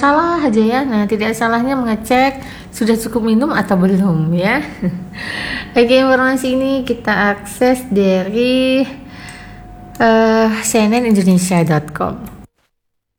salah aja ya. Nah, tidak salahnya mengecek sudah cukup minum atau belum ya. Oke, informasi ini kita akses dari cnnindonesia.com.